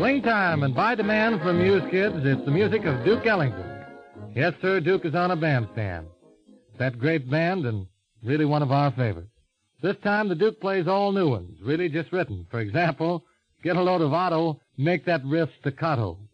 Swing time, and by demand from Muse Kids, it's the music of Duke Ellington. Yes, sir, Duke is on a bandstand. That great band, and really one of our favorites. This time the Duke plays all new ones, really just written. For example, Get a Load of Otto, Make That Riff Staccato.